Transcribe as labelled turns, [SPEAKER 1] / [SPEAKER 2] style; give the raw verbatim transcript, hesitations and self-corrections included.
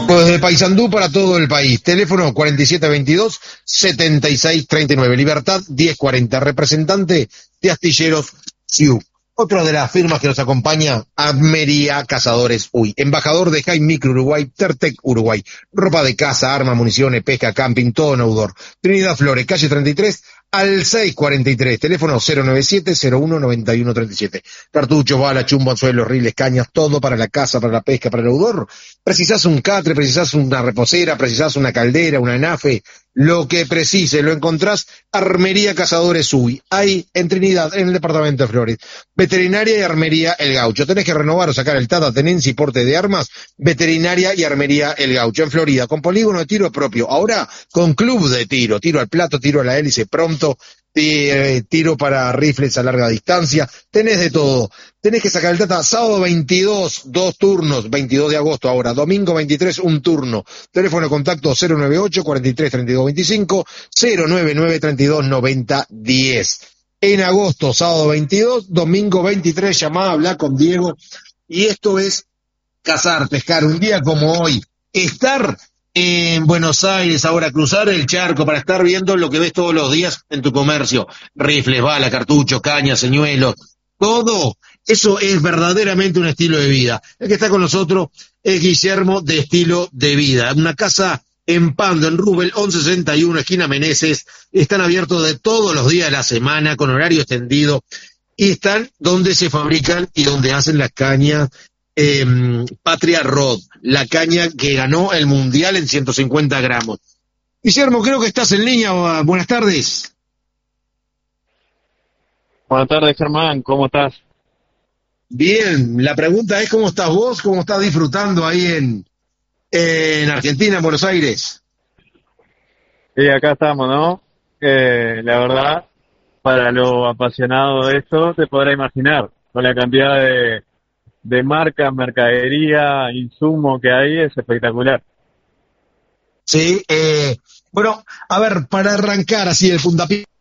[SPEAKER 1] Desde Paysandú para todo el país. Teléfono cuarenta y siete veintidós, setenta y seis treinta y nueve. Libertad diez cuarenta. Representante de Astilleros Siu. Otra de las firmas que nos acompaña, Armería Cazadores Uy. Embajador de Jaime Micro Uruguay, Tertec Uruguay. Ropa de caza, armas, municiones, pesca, camping, todo en outdoor. Trinidad Flores, calle treinta y tres, al seiscientos cuarenta y tres. Teléfono cero noventa y siete, cero uno, noventa y uno treinta y siete. Cartuchos, balas, chumbo, anzuelos, riles, cañas, todo para la caza, para la pesca, para el outdoor. Precisás un catre, precisás una reposera, precisás una caldera, una nafe. Lo que precise, lo encontrás, Armería Cazadores Uy. Hay en Trinidad, en el departamento de Flores. Veterinaria y Armería El Gaucho. Tenés que renovar o sacar el T A T A, tenencia y porte de armas. Veterinaria y Armería El Gaucho. En Florida, con polígono de tiro propio. Ahora, con club de tiro. Tiro al plato, tiro a la hélice pronto. Tiro para rifles a larga distancia. Tenés de todo. Tenés que sacar el T A T A. Sábado veintidós, dos turnos. veintidós de agosto ahora. Domingo veintitrés, un turno. Teléfono de contacto cero noventa y ocho, cuarenta y tres, treinta y dos veinticinco, cero noventa y nueve, treinta y dos noventa diez. En agosto, sábado veintidós, domingo veintitrés, llamá, habla con Diego. Y esto es cazar, pescar, un día como hoy. Estar en Buenos Aires, ahora cruzar el charco para estar viendo lo que ves todos los días en tu comercio. Rifles, balas, cartuchos, cañas, señuelos, todo. Eso es verdaderamente un estilo de vida. El que está con nosotros es Guillermo de Estilo de Vida. Una casa en Pando, en Rubel, once sesenta y uno, esquina Meneses. Están abiertos de todos los días de la semana, con horario extendido. Y están donde se fabrican y donde hacen las cañas eh, Patria Rod, la caña que ganó el Mundial en ciento cincuenta gramos. Guillermo, creo que estás en línea. Buenas tardes.
[SPEAKER 2] Buenas tardes, Germán. ¿Cómo estás?
[SPEAKER 1] Bien. La pregunta es, ¿cómo estás vos? ¿Cómo estás disfrutando ahí en, en Argentina, en Buenos Aires?
[SPEAKER 2] Sí, acá estamos, ¿no? Eh, la verdad, para lo apasionado de esto, te podrás imaginar, con la cantidad de, de marcas, mercadería, insumo que hay, es espectacular.
[SPEAKER 1] Sí, eh, bueno, a ver, para arrancar así el puntapié